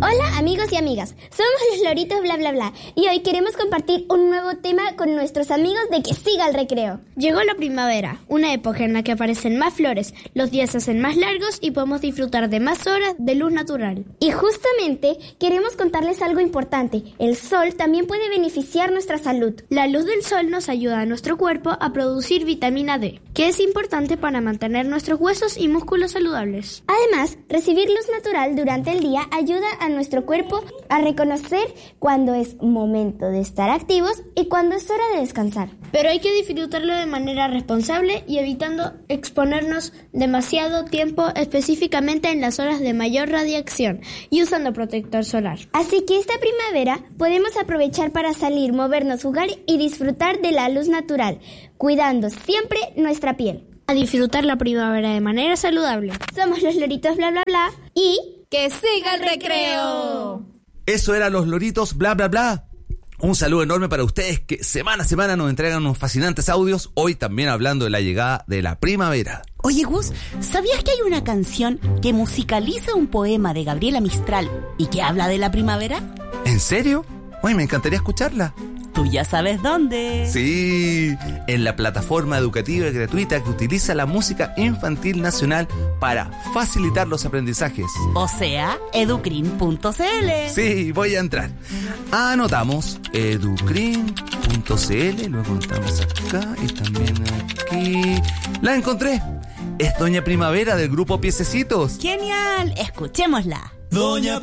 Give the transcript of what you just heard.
Hola amigos y amigas, somos los Loritos Bla Bla Bla y hoy queremos compartir un nuevo tema con nuestros amigos de Que Siga el Recreo. Llegó la primavera, una época en la que aparecen más flores, los días se hacen más largos y podemos disfrutar de más horas de luz natural. Y justamente queremos contarles algo importante, el sol también puede beneficiar nuestra salud. La luz del sol nos ayuda a nuestro cuerpo a producir vitamina D, que es importante para mantener nuestros huesos y músculos saludables. Además, recibir luz natural durante el día ayuda a nuestro cuerpo a reconocer cuando es momento de estar activos y cuando es hora de descansar. Pero hay que disfrutarlo de manera responsable y evitando exponernos demasiado tiempo, específicamente en las horas de mayor radiación, y usando protector solar. Así que esta primavera podemos aprovechar para salir, movernos, jugar y disfrutar de la luz natural, cuidando siempre nuestra piel. A disfrutar la primavera de manera saludable. Somos los Loritos Bla Bla Bla y ¡Que siga el recreo! Eso eran los Loritos Bla Bla Bla. Un saludo enorme para ustedes que semana a semana nos entregan unos fascinantes audios, hoy también hablando de la llegada de la primavera. Oye Gus, ¿sabías que hay una canción que musicaliza un poema de Gabriela Mistral y que habla de la primavera? ¿En serio? Uy, me encantaría escucharla. Tú ya sabes dónde. Sí, en la plataforma educativa y gratuita que utiliza la música infantil nacional para facilitar los aprendizajes. O sea, educrin.cl. Sí, voy a entrar. Anotamos educrin.cl, luego entramos acá y también aquí. ¡La encontré! Es Doña Primavera del grupo Piececitos. ¡Genial! Escuchémosla. Doña